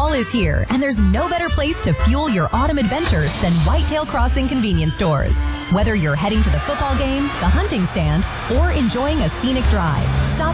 Fall is here, and there's no better place to fuel your autumn adventures than Whitetail Crossing convenience stores. Whether you're heading to the football game, the hunting stand, or enjoying a scenic drive, stop